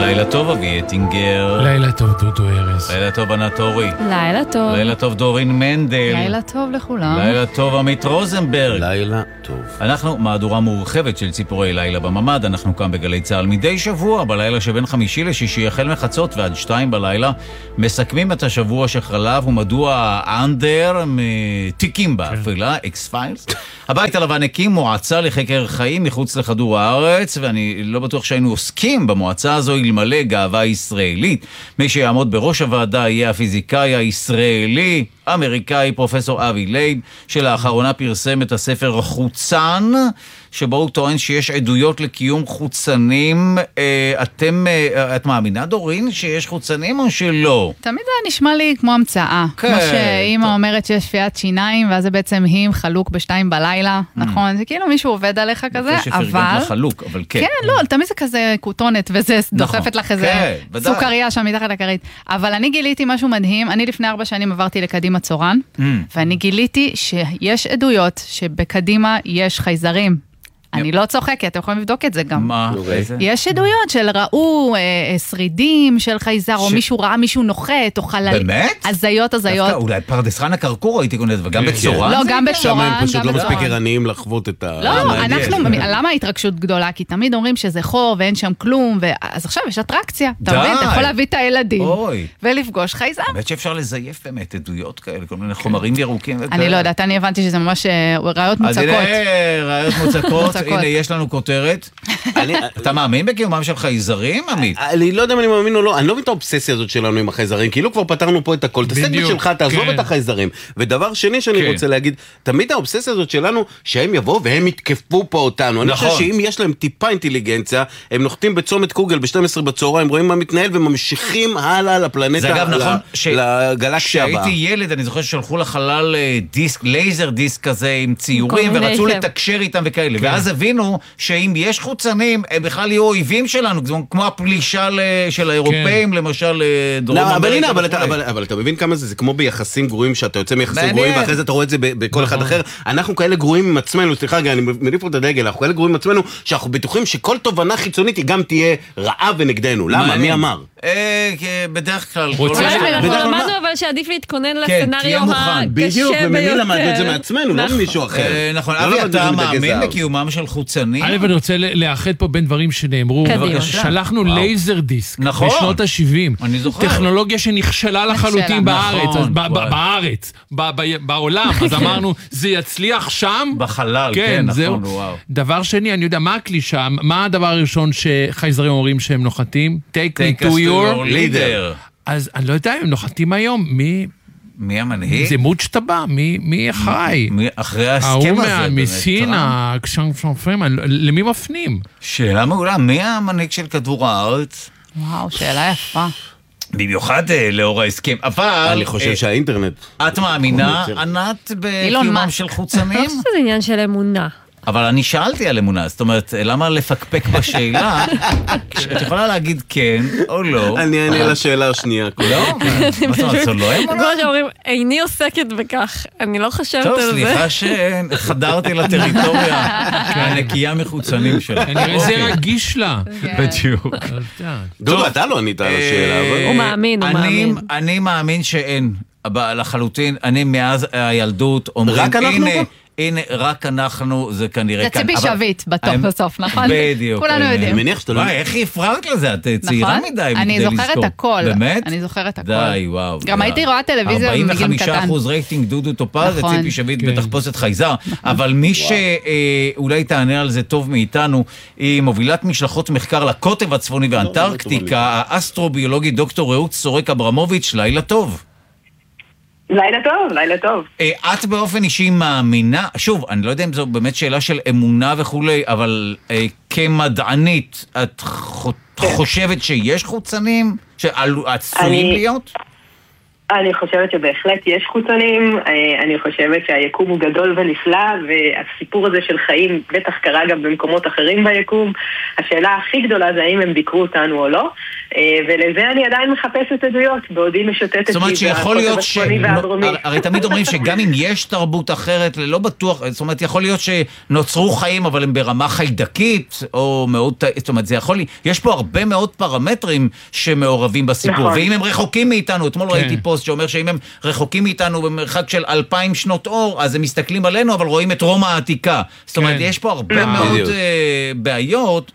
לילה טוב אבי אטינגר. לילה טוב דודו ארז. לילה טוב ענת אורי. לילה טוב. לילה טוב דורין מנדל. לילה טוב לכולם. לילה טוב עמית רוזנברג. לילה טוב. אנחנו מהדורה מורחבת של ציפורי לילה בממד. אנחנו כאן בגלי צהל מדי שבוע, בלילה שבין חמישי לשישי, החל מחצות ועד 2 בלילה, מסכמים את השבוע שחלב ומדוע אנדר תיקים באפלה, אקס-פיילס. הבית הלבן הקים מועצה לחקר חיים מחוץ לכדור הארץ, ואני לא בטוח שהיינו עוסקים במועצה הזו אלמלא גאווה ישראלית. מי שיעמוד בראש הוועדה יהיה הפיזיקאי הישראלי, אמריקאי פרופסור אבי לייב, שלאחרונה פרסם את הספר חוצן, שבו הוא טוען שיש עדויות לקיום חוצנים. את מאמינה דורין שיש חוצנים או שלא? תמיד זה נשמע לי כמו המצאה. כמו שאמא אומרת שיש שפיית שיניים, ואז זה בעצם היא חלוק ב2 בלילה, נכון? זה כאילו מישהו עובד עליך כזה, אבל... לחלוק, אבל כן. כן, לא, תמיד זה כזה קוטונת, וזה דוחפת לך איזה סוכריה שם מתחת לכרית. אבל אני גיליתי משהו מדהים, אני לפני 4 שנים עברתי לקדימה צורן, ואני גיליתי שיש עדויות שבקדימה יש חייזרים. אני לא צוחקת, אתם יכולים לבדוק את זה גם. מה? יש עדויות של ראו שרידים של חייזר, או מישהו ראה מישהו נוחת, או חלל. באמת? הזיות. אולי פרדס חנה קרקור הייתי קונית, וגם בצורן? לא, גם בצורן. הם פשוט לא מספיק ערניים לחוות את ה... לא, למה ההתרגשות גדולה? כי תמיד אומרים שזה חור ואין שם כלום, אז עכשיו יש אטרקציה. אתה מבין, אתה יכול להביא את הילדים ולפגוש חייזר. באמת שאפשר לזייף באמת עדויות כאלה, כל מיני חומרים ירוקים. אני לא יודעת, אני הבנתי שזה ממש ראיות מוצקות. הנה, יש לנו כותרת. אתה מאמין בקיומם של חייזרים, עמית? אני לא יודע אם אני מאמין או לא, אני לא מבין את האובססיה הזאת שלנו עם החייזרים, כאילו כבר פתרנו פה את הכל, תעסק בשלך, תעזוב את החייזרים. ודבר שני שאני רוצה להגיד, תמיד האובססיה הזאת שלנו, שהם יבואו והם יתקפו פה אותנו. אני חושב שאם יש להם טיפה אינטליגנציה, הם נוחתים בצומת קוגל ב-12 בצהריים, רואים מה מתנהל וממשיכים הלאה לפלנטה, לגלקסיה הבאה. כשהייתי ילד, אני זוכר ששלחו לחלל דיסק, לייזר דיסק כזה עם ציורים, ורצו לתקשר איתם וכאלה. ואז הבינו שאם יש חוצנים, הם בכלל יהיו אויבים שלנו, כמו הפלישה של האירופאים, למשל דרום אמריקה. אבל אתה מבין כמה זה? זה כמו ביחסים גרועים, שאתה יוצא מיחסים גרועים, ואחרי זה אתה רואה את זה בכל אחד אחר. אנחנו כאלה גרועים עם עצמנו, סליחה, אני מניף פה את הדגל, אנחנו כאלה גרועים עם עצמנו, שאנחנו בטוחים שכל תובנה חיצונית היא גם תהיה רעה ונגדנו. למה? מי אמר? בדרך כלל. אנחנו למדנו אבל שעדיף להתכונן לסצנריו הקשה בדיוק, ומי למדנו את זה מעצמנו, לא ממישהו אחר. נכון, אבי, אתה מאמין לקיומם של חוצנים? אני רוצה לאחד פה בין דברים שנאמרו. שלחנו לייזר דיסק בשנות ה-70. טכנולוגיה שנכשלה לחלוטין בארץ, בעולם. אז אמרנו, זה יצליח שם? בחלל, כן, נכון, וואו. דבר שני, אני יודע, מה הקלישה? מה הדבר הראשון שחייזרים אומרים שהם נוחתים? Take me to your leader. אז אני לא יודע, הם נוחתים היום, מי המנהיג? זה מות שטבע, מי אחראי? אחרי ההסכם הזה. מסין, למי מפנים? שאלה מעולה, מי המנהיג של כדור הארץ? וואו, שאלה יפה. במיוחד לאור ההסכם, אבל... אני חושב שהאינטרנט... את מאמינה, ענת, בקיומם של חוצנים? זה עניין של אמונה. אבל אני שאלתי על אמונה, זאת אומרת, למה לפקפק בשאלה? את יכולה להגיד כן או לא. אני אענה לשאלה השנייה. לא? מה זאת אומרת, זו לא אמונה? כמו שאומרים, איני עוסקת בכך, אני לא חושבת על זה. טוב, סליחה שחדרתי לטריטוריה הנקייה מחוצנים שלה. כנראה זה רגיש לה. בדיוק. דודו, אתה לא ענית על השאלה. הוא מאמין, הוא מאמין. אני מאמין שאין, לחלוטין, אני מאז הילדות אומרים, רק אנחנו פה? הנה, רק אנחנו, זה כנראה כאן. זה ציפי שביט בסוף, נכון? בדיוק. כולנו יודעים. אני מניח שאתה לא... איך היא הפרעת לזה? את צעירה מדי כדי לזכור. אני זוכרת הכל. באמת? אני זוכרת הכל. די, וואו. גם הייתי רואה טלוויזיה מגיל קטן. 45% רייטינג דודו טופז, וציפי שביט בתחפושת חייזר. אבל מי שאולי תענה על זה טוב מאיתנו, היא מובילת משלחות מחקר לקוטב הצפוני ואנטרקטיקה, האסטרוביולוגית דוקטור רעות סורק אברמוביץ'. לילה טוב. לילה טוב, לילה טוב. את באופן אישי מאמינה, שוב, אני לא יודע אם זו באמת שאלה של אמונה וכולי, אבל כמדענית, את חושבת שיש חוצנים שעשויים להיות? אני חושבת שבהחלט יש חוצנים, אני חושבת שהיקום הוא גדול ונפלא, והסיפור הזה של חיים בטח קרה גם במקומות אחרים ביקום. השאלה הכי גדולה זה האם הם ביקרו אותנו או לא, ולזה אני עדיין מחפשת עדויות, בעודי משוטטת. זאת אומרת שיכול להיות הרי תמיד אומרים שגם אם יש תרבות אחרת, לא בטוח, זאת אומרת יכול להיות שנוצרו חיים, אבל הם ברמה חיידקית, או מאוד, זאת אומרת זה יכול להיות, יש פה הרבה מאוד פרמטרים שמעורבים בסיפור, ואם הם רחוקים מאיתנו, אתמול ראיתי פוסט שאומר שאם הם רחוקים מאיתנו במרחק של 2000 שנות אור, אז הם מסתכלים עלינו, אבל רואים את רומא העתיקה. זאת אומרת, יש פה הרבה מאוד בעיות,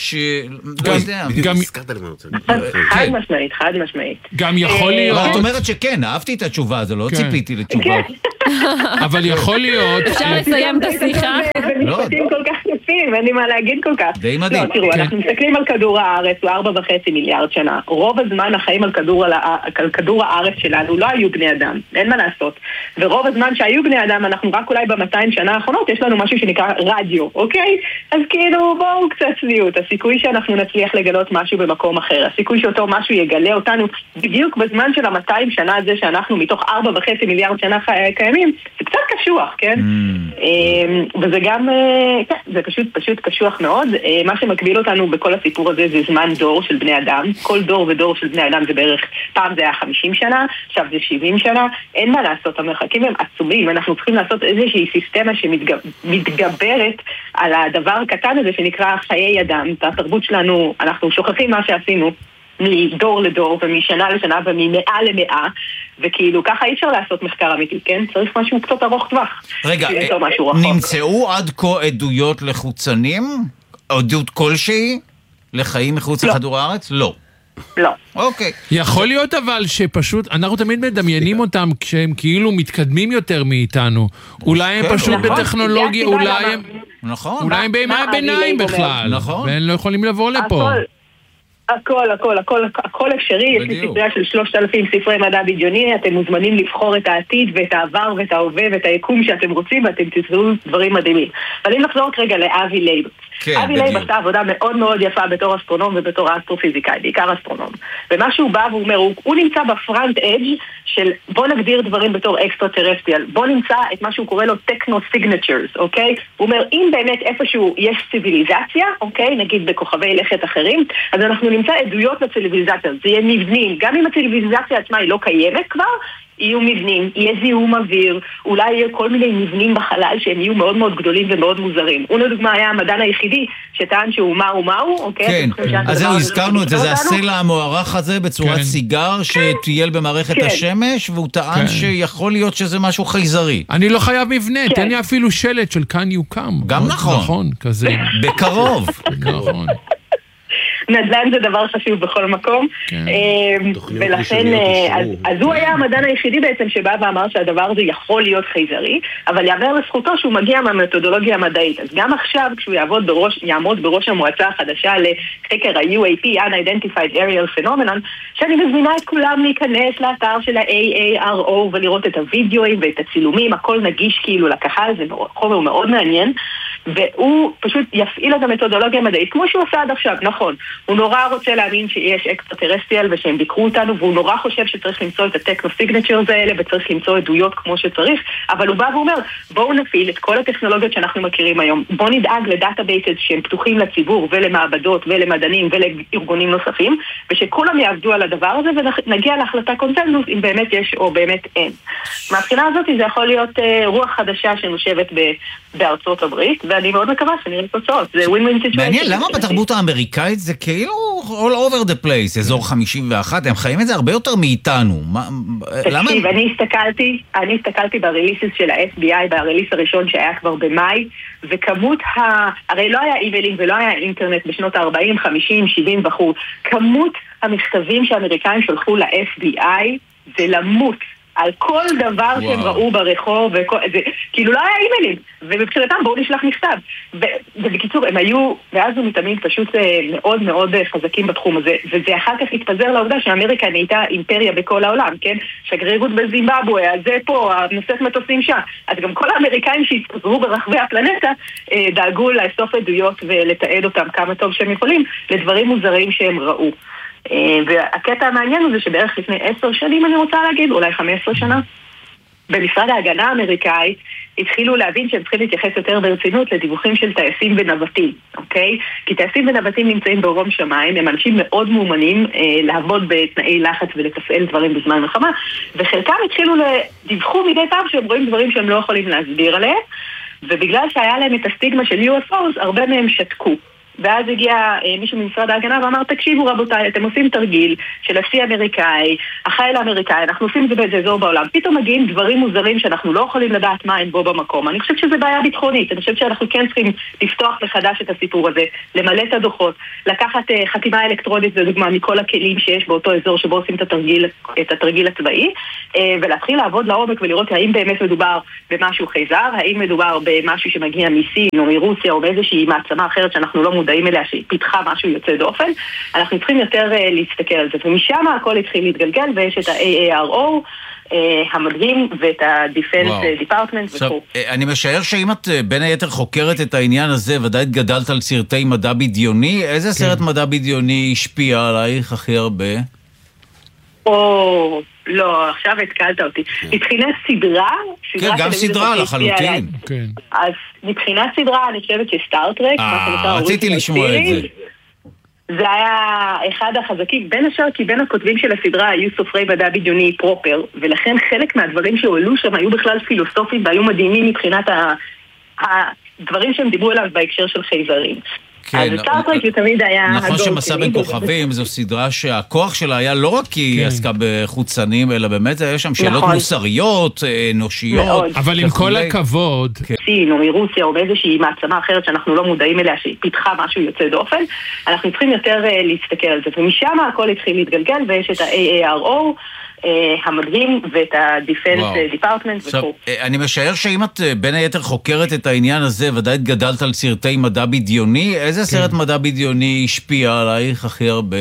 חד משמעית. גם יכול להיות... את אומרת שכן, אהבתי את התשובה הזו, לא ציפיתי לתשובה. אבל יכול להיות... אפשר לסיים את השיחה? במשפטים כל כך יפים, אין לי מה להגיד כל כך. די מדהים. תראו, אנחנו מסתכלים על כדור הארץ, הוא 4.5 מיליארד שנה. רוב הזמן החיים על כדור הארץ שלנו לא היו בני אדם, אין מה לעשות. ורוב הזמן שהיו בני אדם, אנחנו רק אולי ב-200 שנה האחרונות, יש לנו משהו שנקרא רדיו, אוקיי? אז כאילו, בואו קצת צניעות. הסיכוי שאנחנו נצליח לגלות משהו במקום אחר, הסיכוי שאותו משהו יגלה אותנו בדיוק בזמן של ה-200 שנה הזה שאנחנו מתוך 4.5 מיליארד שנה קיימים, זה קצת קשוח, כן? וזה גם, זה פשוט קשוח מאוד. מה שמקביל אותנו בכל הסיפור הזה זה זמן דור של בני אדם. כל דור ודור של בני אדם זה בערך, פעם זה היה 50 שנה, עכשיו זה 70 שנה. אין מה לעשות, המרחקים הם עצומים. אנחנו צריכים לעשות איזושהי סיסטמה שמתגברת על הדבר הקטן הזה שנקרא חיי אדם. התרבות שלנו, אנחנו שוכחים מה שעשינו מדור לדור ומשנה לשנה וממאה למאה, וכאילו ככה אי אפשר לעשות מחקר אמיתי, כן? צריך משהו קצת ארוך טווח. רגע, נמצאו עד כה עדויות לחוצנים? עדות כלשהי לחיים מחוץ לכדור הארץ? לא. לא. אוקיי. יכול להיות אבל שפשוט, אנחנו תמיד מדמיינים אותם כשהם כאילו מתקדמים יותר מאיתנו. אולי הם פשוט בטכנולוגיה, אולי הם... נכון. אולי הם בימי הביניים בכלל. נכון. והם לא יכולים לבוא לפה. הכל אפשרי. יש לי ספרייה של 3,000 ספרי מדע בדיוני, אתם מוזמנים לבחור את העתיד ואת העבר ואת ההווה ואת היקום שאתם רוצים, ואתם תזרו דברים מדהימים. אבל אם נחזור כרגע לאבי לייב. אבי לייב עשה עבודה מאוד מאוד יפה בתור אסטרונום ובתור אסטרופיזיקאי, בעיקר אסטרונום. ומה שהוא בא ואומר, הוא נמצא בפרנט אדג' של בוא נגדיר דברים בתור אקסטרה טרסטריאל, בוא נמצא את מה שהוא קורא לו טכנו סיגנצ'רס, אוקיי? הוא אומר, אם באמת איפשהו יש ציביליזציה, אוקיי? נגיד בכוכבי לכת אחרים, אז אנחנו נמצא עדויות לציביליזציה, זה יהיה מבנים, גם אם הציביליזציה עצמה היא לא קיימת כבר, יהיו מבנים, יהיה זיהום אוויר, אולי יהיה כל מיני מבנים בחלל שהם יהיו מאוד מאוד גדולים ומאוד מוזרים. הוא לדוגמה היה המדען היחידי שטען שהוא מהו, אוקיי? כן, אז זהו, הזכרנו את זה, זה הסלע המוערך הזה בצורת סיגר שטייל במערכת השמש, והוא טען שיכול להיות שזה משהו חייזרי. אני לא חייב מבנה, תן לי אפילו שלט של כאן יוקם. גם נכון. נכון, כזה. בקרוב. נכון. נדל"ן זה דבר חשוב בכל מקום, ולכן, אז הוא היה המדען היחידי בעצם שבא ואמר שהדבר הזה יכול להיות חייזרי, אבל יאמר לזכותו שהוא מגיע מהמתודולוגיה המדעית. אז גם עכשיו כשהוא יעמוד בראש המועצה החדשה לחקר ה-UAP, Unidentified Aerial Phenomenon, שאני מזמינה את כולם להיכנס לאתר של ה-AARO ולראות את הוידאוים ואת הצילומים, הכל נגיש כאילו לקהל, זה חומר מאוד מעניין, והוא פשוט יפעיל את המתודולוגיה המדעית כמו שהוא עשה עד עכשיו. נכון, הוא נורא רוצה להאמין שיש אקסטרה טרסטריאל ושהם ביקרו אותנו, והוא נורא חושב שצריך למצוא את הטכנו סיגנצ'רס האלה וצריך למצוא עדויות כמו שצריך, אבל הוא בא ואומר, בואו נפעיל את כל הטכנולוגיות שאנחנו מכירים היום, בואו נדאג לדאטאבייסס שהם פתוחים לציבור ולמעבדות ולמדענים ולארגונים נוספים, ושכולם יעבדו על הדבר הזה ונגיע להחלטה קונצנזוס אם באמת יש או באמת אין. מהבחינה הזאת זה יכול להיות רוח חדשה שנושבת בארצות הברית, ואני מאוד מקווה שנראה תוצאות. זה win-win situation. מעניין, למה בתרבות האמריקאית זה כאילו all over the place, אזור 51, הם חיים את זה הרבה יותר מאיתנו. תקשיב, אני הסתכלתי ברליסס של ה-FBI, ברליס הראשון שהיה כבר במאי, וכמות הרי לא היה אימיילים ולא היה אינטרנט בשנות ה-40, 50, 70 וכו'. כמות המכתבים שהאמריקאים שלחו ל-FBI זה למות. על כל דבר שהם ראו ברחוב, כאילו לא היה אימיילים, ובבחינתם בואו נשלח מכתב. ובקיצור, הם היו, ואז הוא מתמיד פשוט מאוד מאוד חזקים בתחום הזה, וזה אחר כך התפזר לעובדה שאמריקה נהייתה אימפריה בכל העולם, כן? שגרירות בזימבבואה, זה פה, נושאת מטוסים שם. אז גם כל האמריקאים שהתפזרו ברחבי הפלנטה, דאגו לאסוף עדויות ולתעד אותם כמה טוב שהם יכולים, לדברים מוזרים שהם ראו. והקטע המעניין הוא זה שבערך לפני 10 שנים אני רוצה להגיד, אולי 15 שנה, במשרד ההגנה האמריקאית התחילו להבין שהם צריכים להתייחס יותר ברצינות לדיווחים של טייסים ונווטים, אוקיי? כי טייסים ונווטים נמצאים ברום שמיים, הם אנשים מאוד מאומנים לעבוד בתנאי לחץ ולתפעל דברים בזמן מלחמה, וחלקם התחילו לדיווחו מדי פעם שהם רואים דברים שהם לא יכולים להסביר עליהם, ובגלל שהיה להם את הסטיגמה של UFOs, הרבה מהם שתקו. ואז הגיע מישהו ממשרד ההגנה ואמר, תקשיבו רבותיי, אתם עושים תרגיל של השיא אמריקאי, החייל האמריקאי, אנחנו עושים את זה באיזה אזור בעולם, פתאום מגיעים דברים מוזרים שאנחנו לא יכולים לדעת מה הם בו במקום. אני חושבת שזה בעיה ביטחונית, אני חושבת שאנחנו כן צריכים לפתוח מחדש את הסיפור הזה, למלא את הדוחות, לקחת חתימה אלקטרונית, זה דוגמה מכל הכלים שיש באותו אזור שבו עושים את התרגיל הצבאי, ולהתחיל לעבוד לעומק ולראות האם באמת מדובר במשהו חייזר, האם מדובר במשהו שמגיע מסין או מרוסיה או באיזושהי מעצמה אחרת שאנחנו לא מודעים אליה, שהיא פיתחה משהו יוצא דופן. אנחנו צריכים יותר להסתכל על זה, ומשם הכל התחיל להתגלגל, ויש את ה-AARO המדהים ואת ה-Defense Department וכו'. אני משער שאם את בין היתר חוקרת את העניין הזה, ודאי גדלת על סרטי מדע בדיוני, איזה סרט מדע בדיוני השפיע עלייך הכי הרבה? לא, עכשיו התקלת אותי. מבחינת סדרה... כן, גם סדרה לחלוטין. אז מבחינת סדרה אני חושבת שסטארטרק... רציתי לשמוע את זה. זה היה אחד החזקים, בין השאר כי בין הכותבים של הסדרה היו סופרי מדע בדיוני פרופר, ולכן חלק מהדברים שהועלו שם היו בכלל פילוסופיים והיו מדהימים מבחינת הדברים שהם דיברו אליו בהקשר של חייזרים. אז סטארטרק זה תמיד היה... נכון שמסע בין כוכבים זו סדרה שהכוח שלה היה לא רק כי היא עסקה בחוצנים, אלא באמת היה שם שאלות מוסריות, אנושיות. אבל עם כל הכבוד... סין או מרוסיה או באיזושהי מעצמה אחרת שאנחנו לא מודעים אליה, שהיא פיתחה משהו יוצא דופן, אנחנו צריכים יותר להסתכל על זה. ומשם הכל התחיל להתגלגל, ויש את ה-AARO המדהים ואת ה-Defense Department וכו'. אני משער שאם את בין היתר חוקרת את העניין הזה, ודאי גדלת על סרטי מדע בדיוני, איזה סרט מדע בדיוני השפיע עלייך הכי הרבה?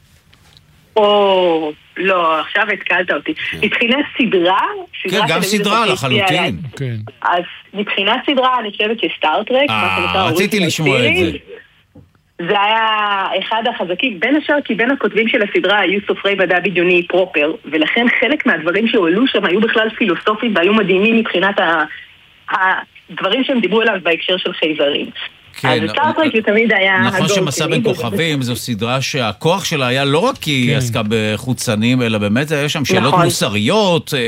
לא, עכשיו התקלת אותי. מבחינת סדרה... כן, גם סדרה לחלוטין. אז מבחינת סדרה אני חושבת שסטארטרק... רציתי לשמוע את זה. זה היה אחד החזקים, בין השאר כי בין הכותבים של הסדרה היו סופרי מדע בדיוני פרופר, ולכן חלק מהדברים שהועלו שם היו בכלל פילוסופיים והיו מדהימים מבחינת הדברים שהם דיברו אליו בהקשר של חייזרים. אז סטארטרק זה תמיד היה... נכון שמסע בין כוכבים זו סדרה שהכוח שלה היה לא רק כי היא עסקה בחוצנים, אלא באמת היה שם שאלות מוסריות,